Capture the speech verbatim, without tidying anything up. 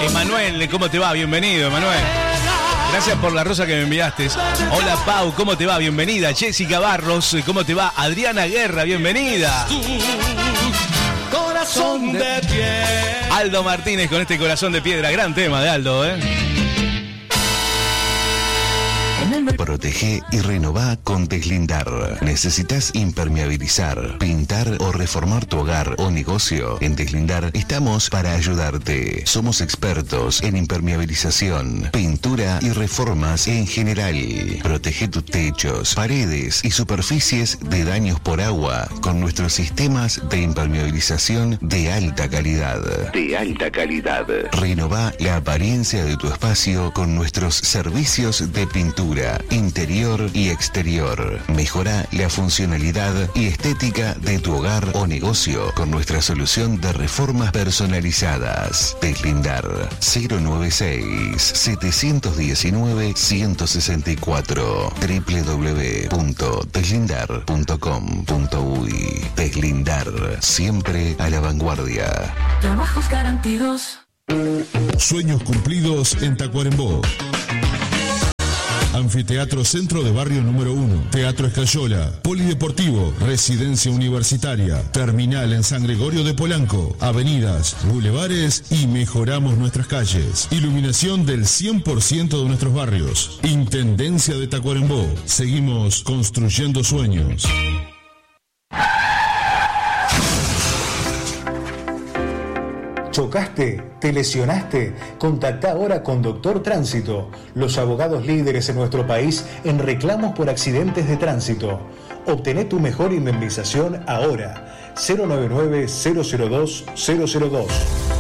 Emanuel, ¿cómo te va? Bienvenido, Emanuel. Gracias por la rosa que me enviaste. Hola, Pau, ¿cómo te va? Bienvenida. Jessica Barros, ¿cómo te va? Adriana Guerra, bienvenida. Corazón de piedra. Aldo Martínez con este corazón de piedra. Gran tema de Aldo, ¿eh? Protege y renová con Deslindar. ¿Necesitas impermeabilizar, pintar o reformar tu hogar o negocio? En Deslindar estamos para ayudarte. Somos expertos en impermeabilización, pintura y reformas en general. Protege tus techos, paredes y superficies de daños por agua con nuestros sistemas de impermeabilización de alta calidad. De alta calidad. Renová la apariencia de tu espacio con nuestros servicios de pintura interior y exterior. Mejora la funcionalidad y estética de tu hogar o negocio con nuestra solución de reformas personalizadas. Deslindar cero noventa y seis, setecientos diecinueve, ciento sesenta y cuatro doble u doble u doble u punto deslindar punto com punto uy. Deslindar, siempre a la vanguardia. Trabajos garantidos. Sueños cumplidos en Tacuarembó. Anfiteatro Centro de Barrio número uno, Teatro Escayola, Polideportivo, Residencia Universitaria, Terminal en San Gregorio de Polanco, avenidas, bulevares y mejoramos nuestras calles. Iluminación del cien por ciento de nuestros barrios. Intendencia de Tacuarembó. Seguimos construyendo sueños. ¿Chocaste? ¿Te lesionaste? Contacta ahora con Doctor Tránsito, los abogados líderes en nuestro país en reclamos por accidentes de tránsito. Obtené tu mejor indemnización ahora. cero noventa y nueve, cero cero dos, cero cero dos.